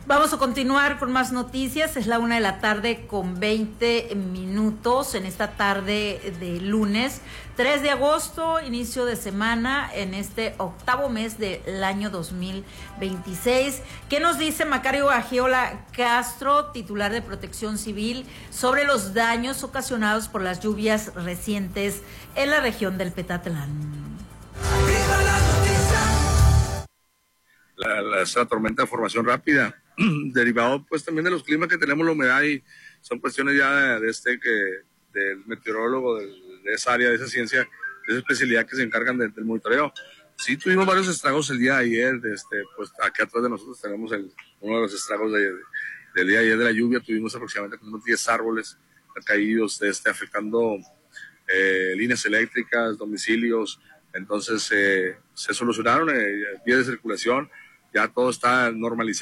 Vamos a continuar con más noticias. Es la 1:20 p.m. en esta tarde de lunes 3 de agosto, inicio de semana en este octavo mes del año 2026. ¿Qué nos dice Macario Agiola Castro, titular de Protección Civil, sobre los daños ocasionados por las lluvias recientes en la región del Petatlán? Esa tormenta de formación rápida, derivado pues también de los climas que tenemos, la humedad, y son cuestiones ya del meteorólogo, de esa área, de esa ciencia, de esa especialidad que se encargan del monitoreo. Sí, tuvimos varios estragos el día de ayer, pues aquí atrás de nosotros tenemos uno de los estragos del día de ayer de la lluvia. Tuvimos aproximadamente unos 10 árboles caídos, afectando líneas eléctricas, domicilios. Entonces se solucionaron vías de circulación, ya todo está normalizado.